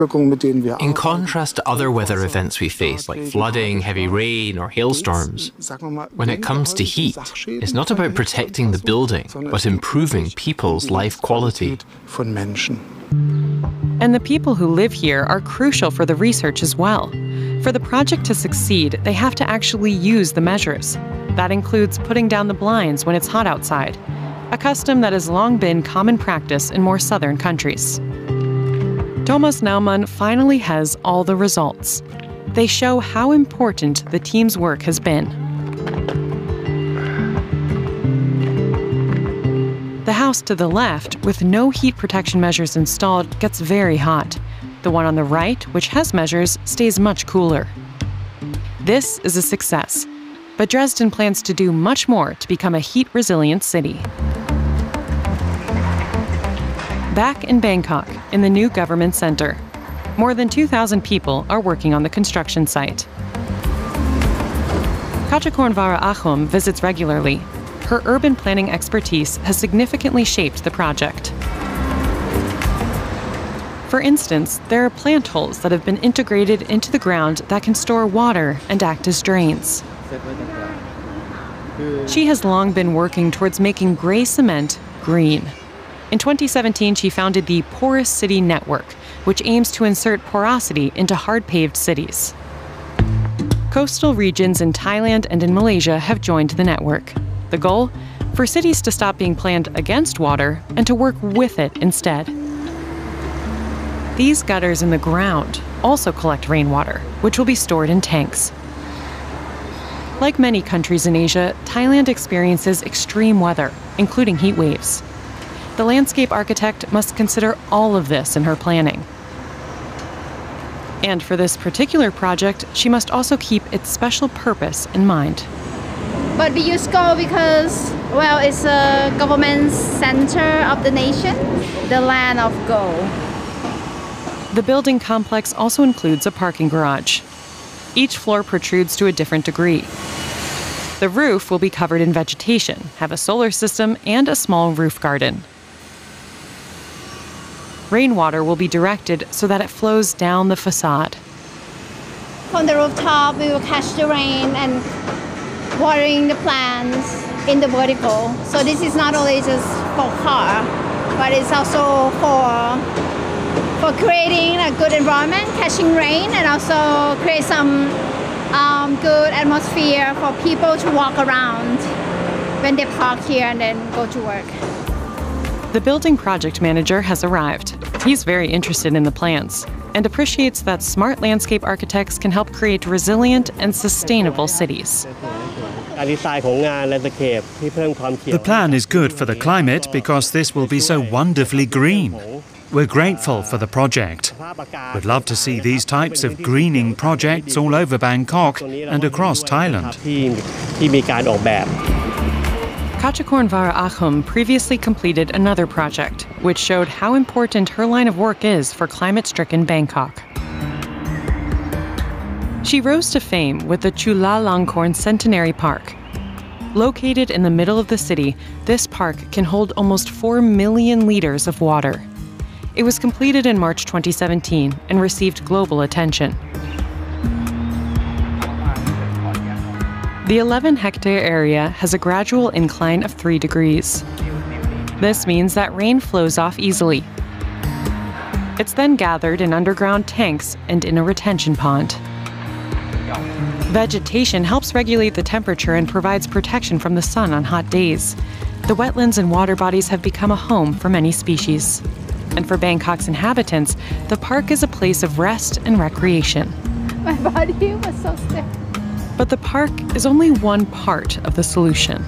In contrast to other weather events we face, like flooding, heavy rain, or hailstorms, when it comes to heat, it's not about protecting the building, but improving people's life quality. And the people who live here are crucial for the research as well. For the project to succeed, they have to actually use the measures. That includes putting down the blinds when it's hot outside, a custom that has long been common practice in more southern countries. Thomas Naumann finally has all the results. They show how important the team's work has been. The house to the left, with no heat protection measures installed, gets very hot. The one on the right, which has measures, stays much cooler. This is a success, but Dresden plans to do much more to become a heat-resilient city. Back in Bangkok, in the new government center, more than 2,000 people are working on the construction site. Katchakornvara Achum visits regularly. Her urban planning expertise has significantly shaped the project. For instance, there are plant holes that have been integrated into the ground that can store water and act as drains. She has long been working towards making gray cement green. In 2017, she founded the Porous City Network, which aims to insert porosity into hard-paved cities. Coastal regions in Thailand and in Malaysia have joined the network. The goal? For cities to stop being planned against water and to work with it instead. These gutters in the ground also collect rainwater, which will be stored in tanks. Like many countries in Asia, Thailand experiences extreme weather, including heat waves. The landscape architect must consider all of this in her planning. And for this particular project, she must also keep its special purpose in mind. But we use Go because, well, it's a government center of the nation, the land of Go. The building complex also includes a parking garage. Each floor protrudes to a different degree. The roof will be covered in vegetation, have a solar system, and a small roof garden. Rainwater will be directed so that it flows down the facade. From the rooftop, we will catch the rain and watering the plants in the vertical. So this is not only just for car, but it's also for creating a good environment, catching rain, and also create some good atmosphere for people to walk around when they park here and then go to work. The building project manager has arrived. He's very interested in the plans and appreciates that smart landscape architects can help create resilient and sustainable cities. The plan is good for the climate because this will be so wonderfully green. We're grateful for the project. We'd love to see these types of greening projects all over Bangkok and across Thailand. Katchakornvara Achum previously completed another project, which showed how important her line of work is for climate-stricken Bangkok. She rose to fame with the Chulalongkorn Centenary Park. Located in the middle of the city, this park can hold almost 4 million liters of water. It was completed in March 2017 and received global attention. The 11-hectare area has a gradual incline of 3 degrees. This means that rain flows off easily. It's then gathered in underground tanks and in a retention pond. Vegetation helps regulate the temperature and provides protection from the sun on hot days. The wetlands and water bodies have become a home for many species. And for Bangkok's inhabitants, the park is a place of rest and recreation. My body was so stiff. But the park is only one part of the solution.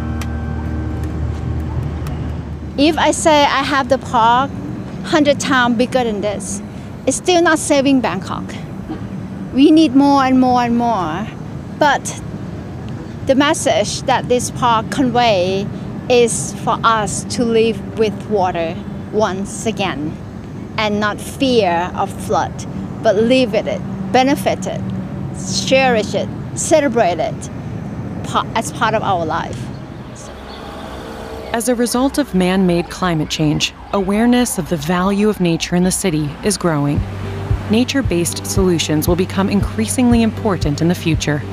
If I say I have the park 100 times bigger than this, it's still not saving Bangkok. We need more and more and more. But the message that this park conveys is for us to live with water once again and not fear of flood, but live with it, benefit it, cherish it, celebrate it as part of our life. As a result of man-made climate change, awareness of the value of nature in the city is growing. nature-based solutions will become increasingly important in the future.